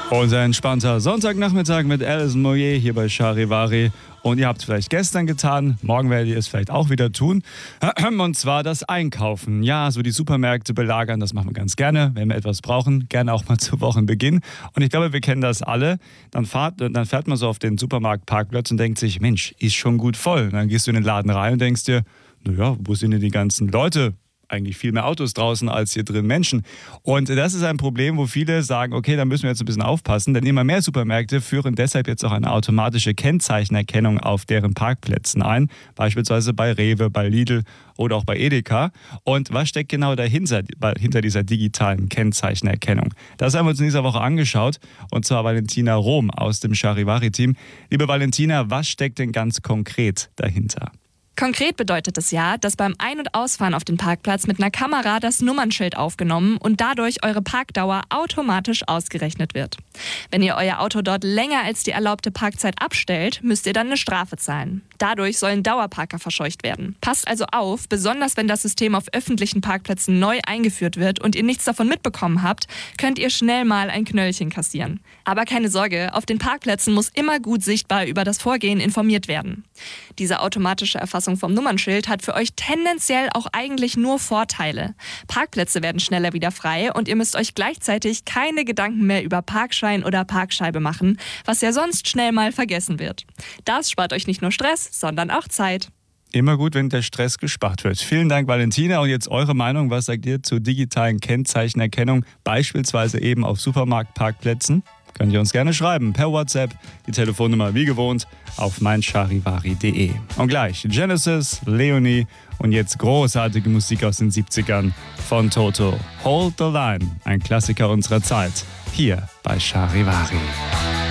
Unser entspannter Sonntagnachmittag mit Alison Moyet hier bei Charivari. Und ihr habt es vielleicht gestern getan, morgen werdet ihr es vielleicht auch wieder tun. Und zwar das Einkaufen. Ja, so die Supermärkte belagern, das machen wir ganz gerne, wenn wir etwas brauchen. Gerne auch mal zu Wochenbeginn. Und ich glaube, wir kennen das alle. Dann fährt man so auf den Supermarktparkplatz und denkt sich, Mensch, ist schon gut voll. Und dann gehst du in den Laden rein und denkst dir, naja, wo sind denn die ganzen Leute? Eigentlich viel mehr Autos draußen als hier drin Menschen. Und das ist ein Problem, wo viele sagen, okay, da müssen wir jetzt ein bisschen aufpassen, denn immer mehr Supermärkte führen deshalb jetzt auch eine automatische Kennzeichenerkennung auf deren Parkplätzen ein, beispielsweise bei Rewe, bei Lidl oder auch bei Edeka. Und was steckt genau dahinter, hinter dieser digitalen Kennzeichenerkennung? Das haben wir uns in dieser Woche angeschaut, und zwar Valentina Rohm aus dem Charivari-Team. Liebe Valentina, was steckt denn ganz konkret dahinter? Konkret bedeutet es ja, dass beim Ein- und Ausfahren auf den Parkplatz mit einer Kamera das Nummernschild aufgenommen und dadurch eure Parkdauer automatisch ausgerechnet wird. Wenn ihr euer Auto dort länger als die erlaubte Parkzeit abstellt, müsst ihr dann eine Strafe zahlen. Dadurch sollen Dauerparker verscheucht werden. Passt also auf, besonders wenn das System auf öffentlichen Parkplätzen neu eingeführt wird und ihr nichts davon mitbekommen habt, könnt ihr schnell mal ein Knöllchen kassieren. Aber keine Sorge, auf den Parkplätzen muss immer gut sichtbar über das Vorgehen informiert werden. Diese automatische Erfassung vom Nummernschild hat für euch tendenziell auch eigentlich nur Vorteile. Parkplätze werden schneller wieder frei und ihr müsst euch gleichzeitig keine Gedanken mehr über Parkschein oder Parkscheibe machen, was ja sonst schnell mal vergessen wird. Das spart euch nicht nur Stress, sondern auch Zeit. Immer gut, wenn der Stress gespart wird. Vielen Dank, Valentina. Und jetzt eure Meinung. Was sagt ihr zur digitalen Kennzeichenerkennung, beispielsweise eben auf Supermarktparkplätzen? Könnt ihr uns gerne schreiben per WhatsApp. Die Telefonnummer wie gewohnt auf meincharivari.de. Und gleich Genesis, Leonie und jetzt großartige Musik aus den 70ern von Toto. Hold the Line, ein Klassiker unserer Zeit. Hier bei Charivari.